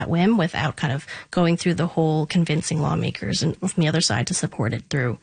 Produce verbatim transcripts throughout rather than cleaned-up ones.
at whim without kind of going through the whole convincing lawmakers and from the other side to support it through.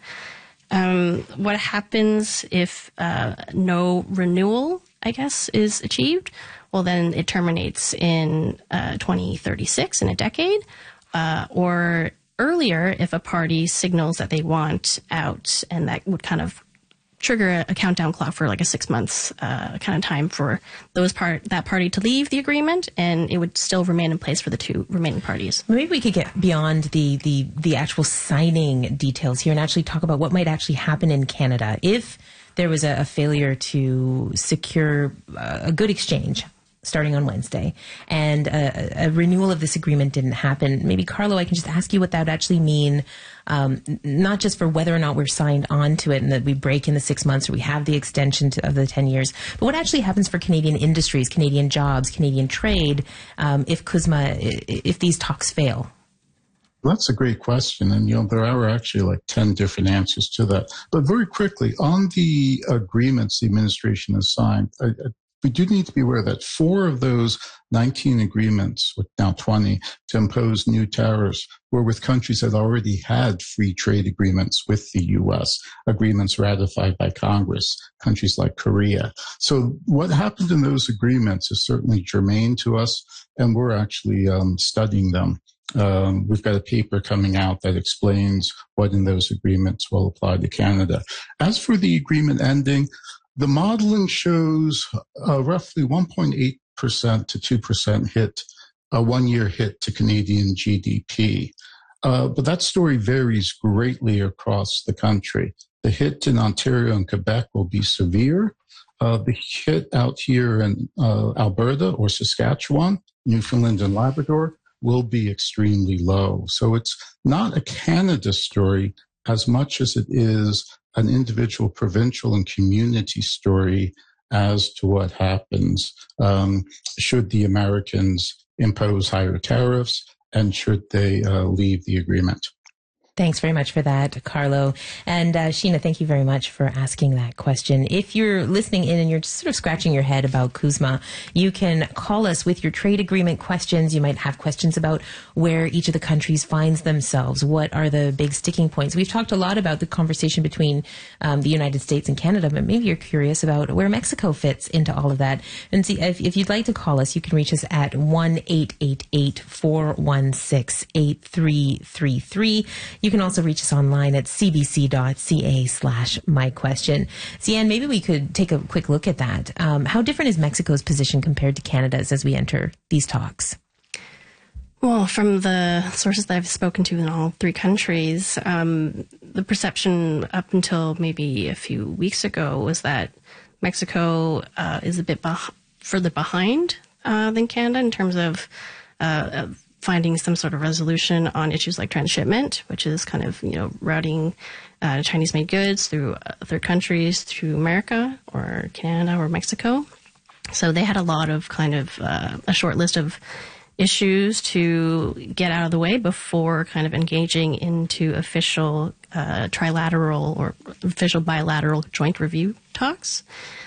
Um, what happens if uh, no renewal, I guess, is achieved? Well, then it terminates in uh, twenty thirty-six, in a decade, uh, or earlier if a party signals that they want out, and that would kind of trigger a, a countdown clock for like a six months uh, kind of time for those part that party to leave the agreement, and it would still remain in place for the two remaining parties. Maybe we could get beyond the the the actual signing details here and actually talk about what might actually happen in Canada if there was a, a failure to secure uh, a good exchange starting on Wednesday, and a, a renewal of this agreement didn't happen. Maybe, Carlo, I can just ask you what that would actually mean, um, not just for whether or not we're signed on to it and that we break in the six months or we have the extension to, of the ten years, but what actually happens for Canadian industries, Canadian jobs, Canadian trade, um, if CUSMA, if these talks fail? That's a great question. And, you know, there are actually like ten different answers to that. But very quickly, on the agreements the administration has signed, I, I, we do need to be aware that four of those nineteen agreements, with now twenty, to impose new tariffs were with countries that already had free trade agreements with the U S, agreements ratified by Congress, countries like Korea. So what happened in those agreements is certainly germane to us, and we're actually um, studying them. Um, we've got a paper coming out that explains what in those agreements will apply to Canada. As for the agreement ending, the modeling shows a roughly one point eight percent to two percent hit, a one-year hit to Canadian G D P. Uh, but that story varies greatly across the country. The hit in Ontario and Quebec will be severe. Uh, the hit out here in uh, Alberta or Saskatchewan, Newfoundland and Labrador, will be extremely low. So it's not a Canada story as much as it is an individual, provincial, and community story as to what happens um, should the Americans impose higher tariffs and should they uh, leave the agreement. Thanks very much for that, Carlo. And uh, Sheena, thank you very much for asking that question. If you're listening in and you're just sort of scratching your head about CUSMA, you can call us with your trade agreement questions. You might have questions about where each of the countries finds themselves. What are the big sticking points? We've talked a lot about the conversation between um, the United States and Canada, but maybe you're curious about where Mexico fits into all of that. And see, if, if you'd like to call us, you can reach us at one eight eight eight, four one six, eight three three three. You can also reach us online at cbc.ca slash my question. Zian, maybe we could take a quick look at that. Um, how different is Mexico's position compared to Canada's as we enter these talks? Well, from the sources that I've spoken to in all three countries, um, the perception up until maybe a few weeks ago was that Mexico uh, is a bit beh- further behind uh, than Canada in terms of uh, of finding some sort of resolution on issues like transshipment, which is kind of, you know, routing uh, Chinese-made goods through uh, third countries to America or Canada or Mexico. So they had a lot of kind of uh, a short list of issues to get out of the way before kind of engaging into official uh, trilateral or official bilateral joint review talks.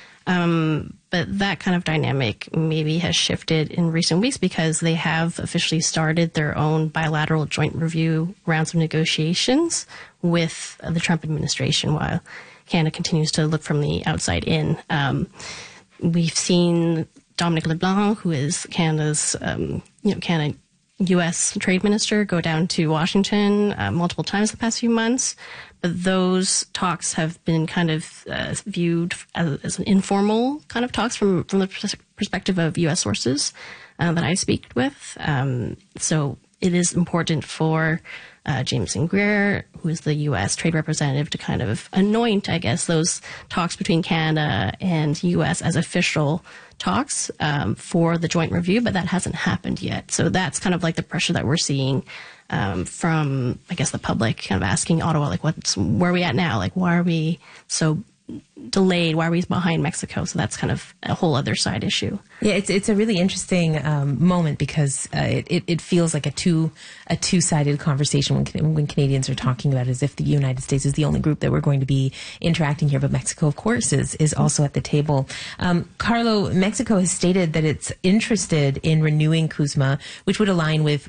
Um, but that kind of dynamic maybe has shifted in recent weeks because they have officially started their own bilateral joint review rounds of negotiations with the Trump administration while Canada continues to look from the outside in. Um, we've seen Dominic LeBlanc, who is Canada's, um, you know, Canada U S trade minister, go down to Washington uh, multiple times the past few months. But those talks have been kind of uh, viewed as, as an informal kind of talks from, from the pers- perspective of U S sources uh, that I speak with. Um, so it is important for uh, Jameson Greer, who is the U S trade representative, to kind of anoint, I guess, those talks between Canada and U S as official talks um, for the joint review, but that hasn't happened yet. So that's kind of like the pressure that we're seeing um, from, I guess, the public, kind of asking Ottawa, like, what's, where are we at now? Like, why are we so delayed? Why are we behind Mexico? So that's kind of a whole other side issue. Yeah, it's it's a really interesting um, moment because uh, it, it it feels like a two a two sided conversation when when Canadians are talking about it, as if the United States is the only group that we're going to be interacting here, but Mexico, of course, is is also at the table. Um, Carlo, Mexico has stated that it's interested in renewing CUSMA, which would align with